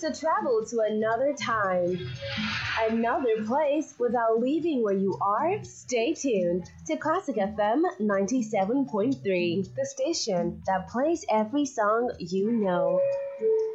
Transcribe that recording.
to travel to another time, another place without leaving where you are? Stay tuned to Classic FM 97.3, the station that plays every song you know.